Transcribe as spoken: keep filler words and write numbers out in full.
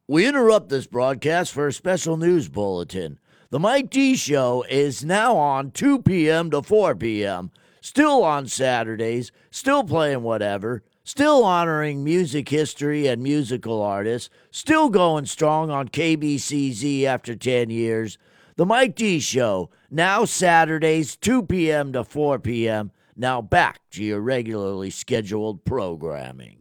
We interrupt this broadcast for a special news bulletin. The Mike D Show is now on two p.m. to four p.m., still on Saturdays, still playing whatever, still honoring music history and musical artists, still going strong on K B C Z after ten years. The Mike D Show, now Saturdays, two p.m. to four p.m. Now back to your regularly scheduled programming.